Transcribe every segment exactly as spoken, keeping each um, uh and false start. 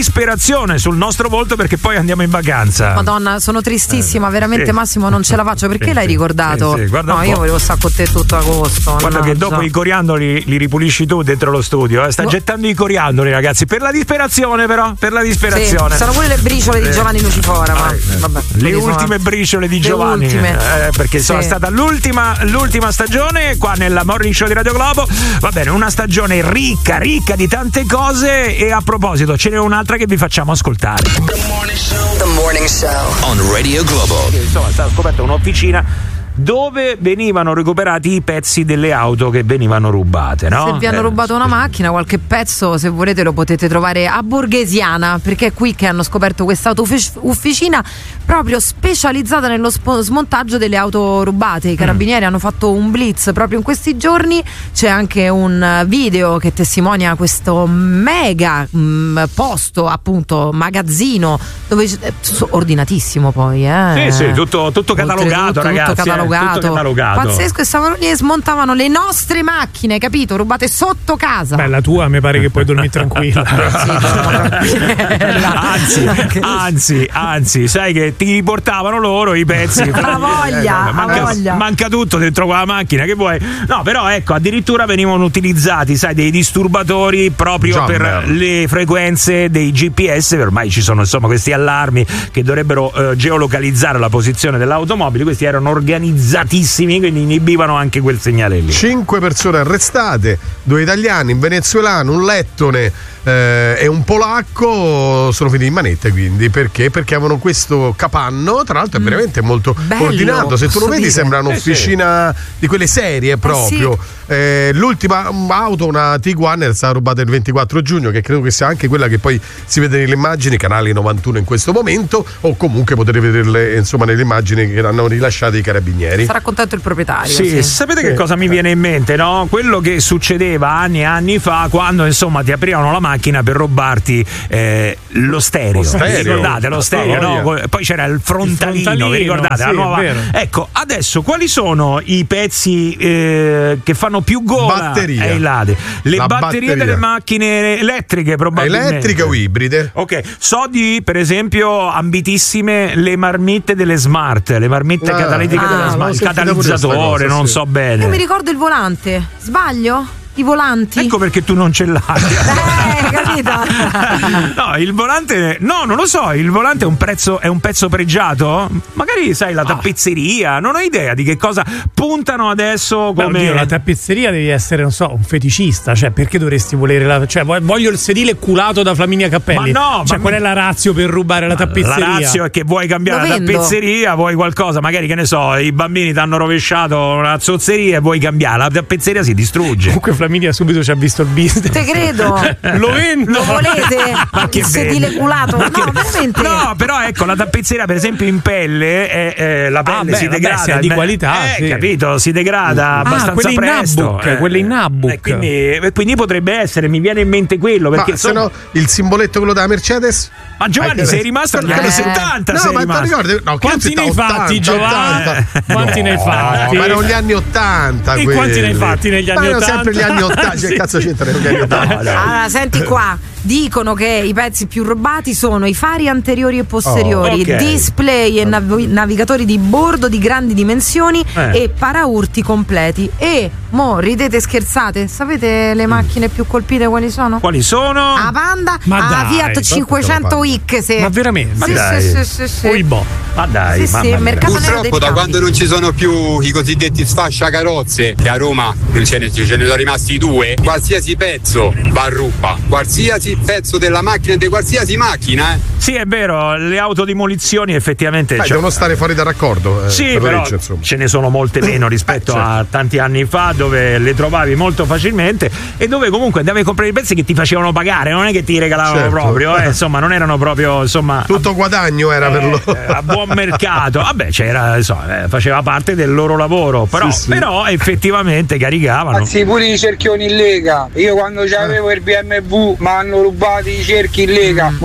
disperazione sul nostro volto perché poi andiamo in vacanza. Madonna, sono tristissima, eh, veramente sì. Massimo, non ce la faccio. Perché sì, l'hai ricordato? Sì, sì, no, io volevo stare con te tutto agosto. Guarda mannaggia. che dopo i coriandoli li ripulisci tu dentro lo studio, eh. Sta no. gettando i coriandoli, ragazzi, per la disperazione però, per la disperazione. Sì, sono pure le briciole di eh. Giovanni Lucifora, ma eh. vabbè. Le ultime ultime briciole di le Giovanni, ultime. Eh, perché sì. sono stata l'ultima, l'ultima stagione qua nella Morning Show di Radio Globo. Va bene, una stagione ricca, ricca di tante cose. E a proposito, ce n'è un'altra che vi facciamo ascoltare. The Morning Show, The Morning Show on Radio Globo. Insomma, è stata scoperta un'officina dove venivano recuperati i pezzi delle auto che venivano rubate, no? Se vi hanno eh, rubato una macchina, qualche pezzo, se volete lo potete trovare a Borghesiana, perché è qui che hanno scoperto questa officina proprio specializzata nello sp- smontaggio delle auto rubate. I carabinieri mm. hanno fatto un blitz proprio in questi giorni. C'è anche un video che testimonia questo mega mh, posto, appunto magazzino, dove è ordinatissimo poi, eh. Sì, sì, tutto, tutto catalogato, tutto, ragazzi. Tutto catalogato. Tutto catalogato. Pazzesco, e stavano lì e smontavano le nostre macchine, capito? Rubate sotto casa. Beh, la tua mi pare che puoi dormire tranquilla. Sì, anzi, anzi, anzi, sai che ti riportavano loro i pezzi. A voglia, manca, a voglia. manca tutto dentro quella macchina, che vuoi? No, però ecco, addirittura venivano utilizzati, sai, dei disturbatori proprio Jumper. per le frequenze dei G P S. Ormai ci sono insomma questi allarmi che dovrebbero eh, geolocalizzare la posizione dell'automobile. Questi erano organizzatissimi, quindi inibivano anche quel segnale lì. Cinque persone arrestate, due italiani, un venezuelano, un lettone eh, e un polacco sono finiti in manette, quindi perché? Perché avevano questo capanno, tra l'altro è veramente molto Bello, ordinato, se tu lo vedi dire. Sembra un'officina eh sì. di quelle serie proprio. Eh sì. eh, l'ultima auto, una Tiguan, è stata rubata il ventiquattro giugno, che credo che sia anche quella che poi si vede nelle immagini, canale novantuno in questo momento, o comunque potete vederle insomma nelle immagini che hanno rilasciato i carabinieri. Sarà contento il proprietario. Sì, sì. sapete sì. che cosa mi viene in mente, no? Quello che succedeva anni e anni fa quando insomma ti aprivano la macchina per rubarti eh, lo stereo. Lo stereo. Vi ricordate lo stereo, oh, no? Poi c'era il frontalino, il frontalino vi ricordate? Sì, la nuova... Ecco, adesso quali sono i pezzi eh, che fanno più gola batteria. ai ladri? Le la batterie batteria. delle macchine elettriche, probabilmente. Elettriche o ibride? Ok, so di per esempio ambitissime le marmitte delle smart, le marmitte ah, catalitiche ah, delle smart, il cosa, catalizzatore, non sì. so bene. Io mi ricordo il volante, sbaglio? I volanti. Ecco perché tu non ce l'hai. Eh, capito? No, il volante, no, non lo so, il volante è un prezzo, è un pezzo pregiato? Magari sai la tappezzeria, non ho idea di che cosa puntano adesso come. Beh, oddio, la tappezzeria devi essere, non so, un feticista, cioè perché dovresti volere la, cioè voglio il sedile culato da Flaminia Cappelli. Ma no, cioè ma qual è la ratio per rubare la tappezzeria? La ratio è che vuoi cambiare Lo la vendo. tappezzeria, vuoi qualcosa, magari che ne so, i bambini ti hanno rovesciato una zozzeria e vuoi cambiare, la tappezzeria si distrugge. Comunque Flaminia subito ci ha visto il business. Te credo. Lo vendo. Lo volete? Ma che il sedile vende? culato? Ma No, che- veramente. No, però ecco, la tappezzeria per esempio in pelle è, è- la pelle Ah, beh, si vabbè, degrada, se è di il- qualità, eh, sì. capito, si degrada Ah, abbastanza quelle in presto. Nabook, quelle in Nabook. E quindi, e quindi potrebbe essere, mi viene in mente quello, perché Ma se insomma- no, il simboletto quello della Mercedes? Ma Giovanni Eh, sei rimasto agli eh, anni settanta, no, sei ma ti rimasto. ricordi? No, Quanti ne hai fatti, Giovanni? Quanti ne hai fatti? Ma erano gli anni ottanta. E quelli. quanti ne hai fatti negli anni Ma erano ottanta? sempre gli anni ottanta. Che Sì. cazzo c'entra negli anni ottanta? Allora, senti qua, dicono che i pezzi più rubati sono i fari anteriori e posteriori, Oh, ok. display e nav- navigatori di bordo di grandi dimensioni Eh. e paraurti completi. E mo ridete e scherzate, sapete le macchine più colpite quali sono? Quali sono? A Panda, Ma a dai, Fiat cinquecento X. Ma veramente? Sì, Ma dai. sì, sì, sì, sì. Ui, boh. Ma dai, Sì, mamma sì, mia. mercato nero dei Purtroppo da capi. quando non ci sono più i cosiddetti sfasciacarrozze, che a Roma non ce ne, ce ne sono rimasti due, qualsiasi pezzo va a ruba, qualsiasi pezzo della macchina, di qualsiasi macchina, eh. Sì, è vero, le autodimolizioni effettivamente Dai, cioè- devono stare fuori dal raccordo. Eh, Sì, per la però legge, insomma. ce ne sono molte meno rispetto Eh, certo. a tanti anni fa, dove le trovavi molto facilmente e dove comunque andavi a comprare i pezzi che ti facevano pagare, non è che ti regalavano Certo. proprio, eh, insomma, non erano proprio, insomma, Tutto guadagno era per loro. eh, a buon mercato. Vabbè, c'era, insomma, eh, faceva parte del loro lavoro, però, Sì, sì. però effettivamente caricavano. Anzi, pure i cerchioni in lega. Io quando c'avevo il B M W mi hanno rubato i cerchi in lega. Morte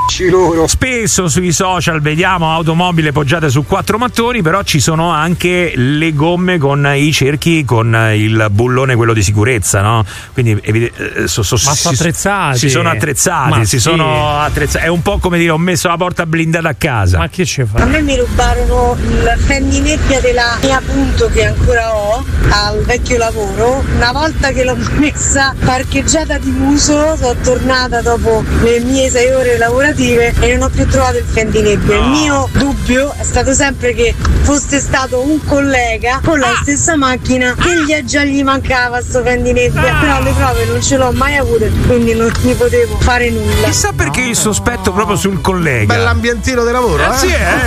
loro. Spesso sui social vediamo automobili poggiate su quattro mattoni, però ci sono anche le gomme con i cerchi con il bullone, quello di sicurezza, no? Quindi eh, so, so, ma sono attrezzati. Si sono attrezzati, ma si sì. sono attrezzati. È un po' come dire, ho messo la porta blindata a casa. Ma che ci fa? A me mi rubarono il fendinebbia della mia punto che ancora ho al vecchio lavoro. Una volta che l'ho messa parcheggiata di muso, sono tornata dopo le mie sei ore lavorative e non ho più trovato il fendinebbia. No. Il mio dubbio è stato sempre che fosse stato un collega con la ah. stessa macchina che gli già gli mancava sto fendinebbia, ah. però le prove non ce l'ho mai avute, quindi non mi potevo fare nulla. Chissà perché no. il sospetto proprio sul collega. Bell'ambientino di lavoro, eh? eh? Sì,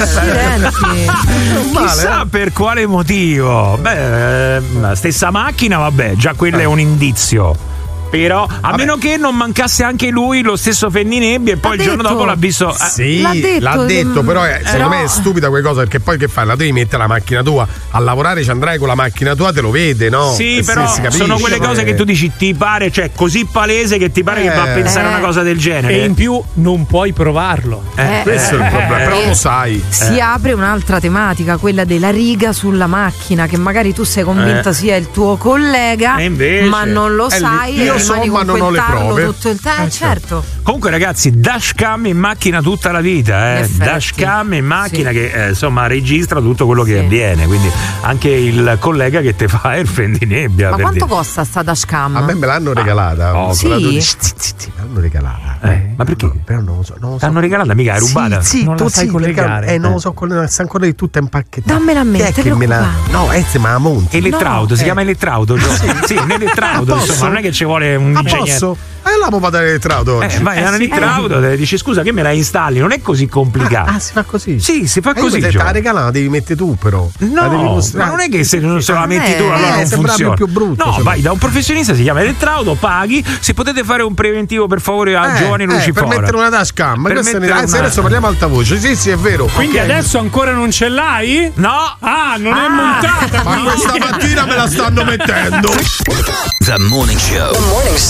eh. Chissà per quale motivo. Beh, la stessa macchina, vabbè, già quello eh. è un indizio. Però, a Vabbè. meno che non mancasse anche lui lo stesso fendinebbia e poi l'ha il detto. giorno dopo l'ha visto. Eh. Sì, l'ha detto, l'ha detto però eh, secondo però... me è stupida quella cosa, perché poi che fai? La devi mettere la macchina tua a lavorare, ci andrai con la macchina tua, te lo vede, no? Sì, e però capisce, sono quelle cose eh. che tu dici, ti pare, cioè così palese che ti pare eh. che va a pensare eh. una cosa del genere. E in più non puoi provarlo. Eh. Eh. Questo è il problema, eh. però lo sai. Si eh. apre un'altra tematica, quella della riga sulla macchina, che magari tu sei convinta eh. sia il tuo collega, invece, ma non lo sai. Io so, ma non ho le prove. Tutto il te- eh, certo. Comunque ragazzi, dashcam in macchina tutta la vita, eh. dashcam in macchina sì. che eh, insomma registra tutto quello che sì. avviene, quindi anche il collega che te fa il fendinebbia. Ma quanto dire. costa sta dashcam? A me me l'hanno regalata. Ah, oh, sì? Me l'hanno regalata. Eh, ma perché? No, però non lo so. Non lo so. L'hanno regalata, mica è rubata. Sì, sì non tu la sai sì, collegare. Eh, non lo so, sta ancora di tutta impacchettata. Dammela a me, Chi è te che me la... No, è ma la monti. Elettrauto, no. si eh. chiama elettrauto. Sì, sì, un elettrauto, insomma, non è che ci vuole un ingegnere. Posso? Eh, la può fare l'elettrauto oggi. Eh, vai eh, all'elettrauto, sì. dici scusa che me la installi, non è così complicato. Ah, ah si fa così? Sì, si fa eh, così. Se te la regala, la devi mettere tu, però. No, ma non è che se non se la metti tu, allora non funziona. Più brutto. No, cioè. vai da un professionista, si chiama elettrauto, paghi. Se potete fare un preventivo, per favore, a eh, giovani eh, lucifora. Per mettere una dashcam. Per Questa mettere ne... una... adesso parliamo alta voce. Sì, sì, è vero. Quindi okay. adesso ancora non ce l'hai? No. Ah, non ah. è montata. Ma questa mattina me la stanno mettendo. The Morning Show. The Morning Show.